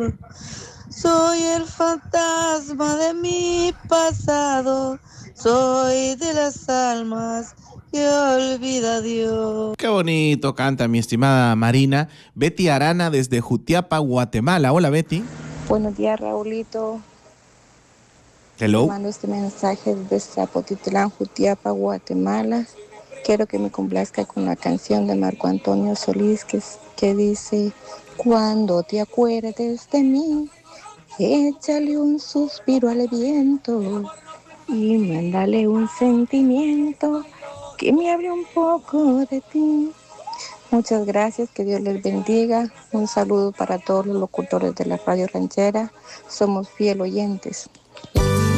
Soy el fantasma de mi pasado, soy de las almas que olvida Dios. Qué bonito canta mi estimada Marina. Betty Arana desde Jutiapa, Guatemala. Hola Betty. Buenos días, Raulito. Te Hello. mando este mensaje desde Zapotitlán, Jutiapa, Guatemala. Quiero que me complazca con la canción de Marco Antonio Solís que dice: cuando te acuerdes de mí, échale un suspiro al viento y mándale un sentimiento que me hable un poco de ti. Muchas gracias, que Dios les bendiga. Un saludo para todos los locutores de la Radio Ranchera. Somos fiel oyentes.